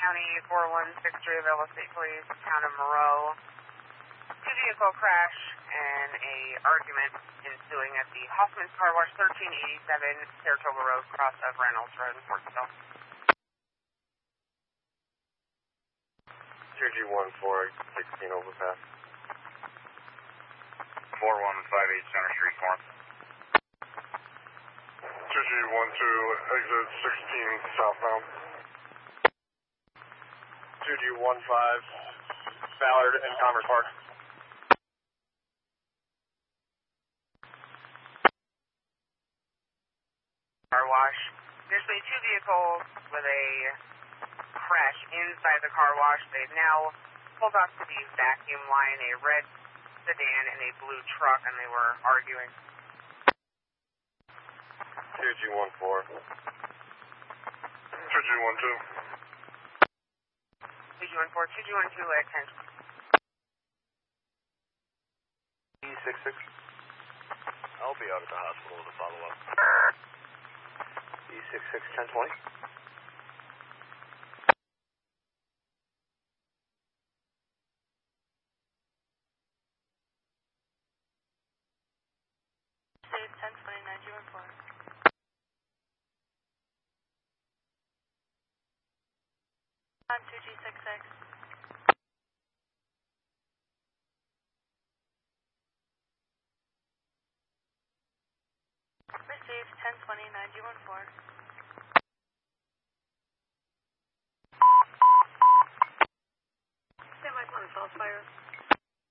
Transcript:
County 4163 of Ellis State Police, Town of Moreau. Two-vehicle crash and a argument ensuing at the Hoffman's Car Wash, 1387 Saratoga Road, cross of Reynolds Road in Portsville. 2G14, 16 overpass. 4158 Center Street North. 2G12, exit 16 southbound. 2G15, Ballard and Commerce Park. Car wash. There's been two vehicles with a crash inside the car wash. They've now pulled off to the vacuum line, a red sedan and a blue truck, and they were arguing. 2G14. 2G12. 2G14, 2G12 at 10. E66. I'll be out at the hospital to follow up. E66, 1020. Save 1020, 9G14. I'm 2G66. Received 1020, 9G14.